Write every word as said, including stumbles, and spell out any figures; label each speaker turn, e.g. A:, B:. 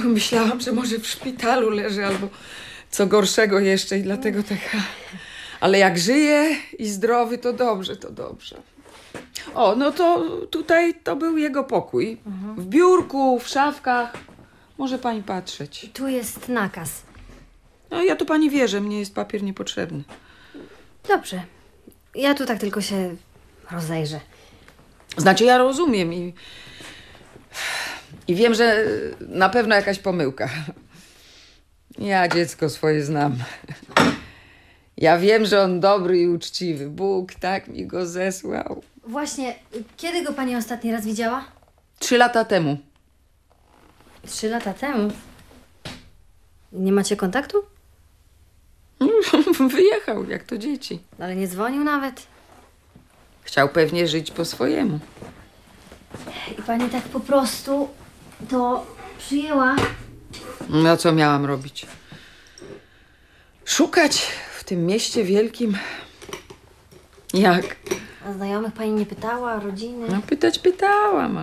A: Myślałam, że może w szpitalu leży albo co gorszego jeszcze i dlatego taka... Ale jak żyje i zdrowy, to dobrze, to dobrze. O, no to tutaj to był jego pokój. W biurku, w szafkach. Może pani patrzeć.
B: Tu jest nakaz.
A: No ja tu pani wierzę, mnie jest papier niepotrzebny.
B: Dobrze. Ja tu tak tylko się rozejrzę.
A: Znaczy ja rozumiem i... I wiem, że na pewno jakaś pomyłka. Ja dziecko swoje znam. Ja wiem, że on dobry i uczciwy. Bóg tak mi go zesłał.
B: Właśnie, kiedy go pani ostatni raz widziała?
A: Trzy lata temu.
B: Trzy lata temu. Nie macie kontaktu?
A: Wyjechał, jak to dzieci.
B: Ale nie dzwonił nawet.
A: Chciał pewnie żyć po swojemu.
B: I pani tak po prostu to przyjęła.
A: No co miałam robić? Szukać w tym mieście wielkim? Jak?
B: A znajomych pani nie pytała, rodziny?
A: No pytać pytałam,